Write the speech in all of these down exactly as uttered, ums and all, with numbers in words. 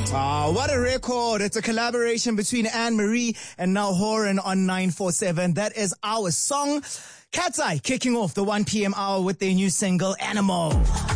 Ah, what a record. It's a collaboration between Anne-Marie and Nell Horan on nine four seven. That is our song. Cat's Eye kicking off the one p.m. hour with their new single, Animal.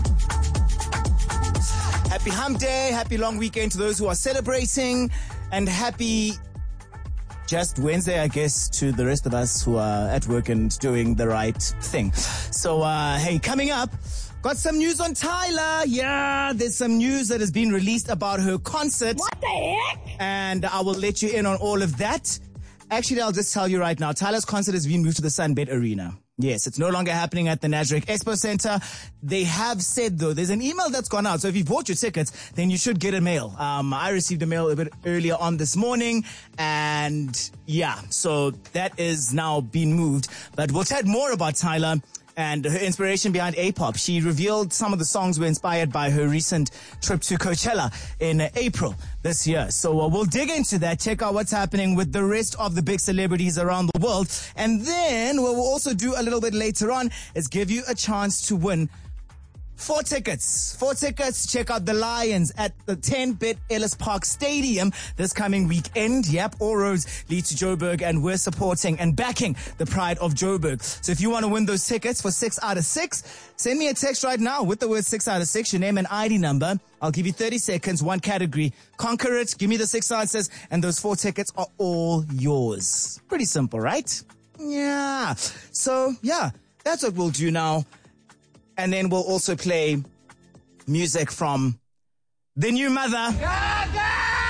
Happy Hump Day, happy long weekend to those who are celebrating, and happy just Wednesday, I guess, to the rest of us who are at work and doing the right thing. So, uh, hey, coming up, got some news on Tyla. Yeah, there's some news that has been released about her concert. What the heck? And I will let you in on all of that. Actually, I'll just tell you right now, Tyla's concert has been moved to the Sunbet Arena. Yes, it's no longer happening at the Nasrec Expo Center. They have said, though, there's an email that's gone out. So if you've bought your tickets, then you should get a mail. Um, I received a mail a bit earlier on this morning. And yeah, so that is now been moved. But we'll chat more about Tyla and her inspiration behind A-pop. She revealed some of the songs were inspired by her recent trip to Coachella in uh, April this year. So uh, we'll dig into that, check out what's happening with the rest of the big celebrities around the world. And then what we'll also do a little bit later on is give you a chance to win Four tickets. Four tickets. Check out the Lions at the ten-bit Ellis Park Stadium this coming weekend. Yep, all roads lead to Joburg, and we're supporting and backing the pride of Joburg. So if you want to win those tickets for six out of six, send me a text right now with the word six out of six, your name and I D number. I'll give you thirty seconds, one category. Conquer it, give me the six answers, and those four tickets are all yours. Pretty simple, right? Yeah. So, yeah, that's what we'll do now. And then we'll also play music from the new mother. Gaga!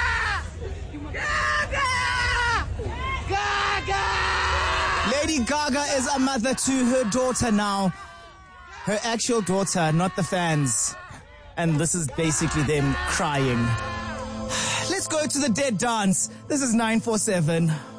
Gaga! Gaga! Lady Gaga is a mother to her daughter now. Her actual daughter, not the fans. And this is basically them crying. Let's go to the dead dance. This is nine four seven.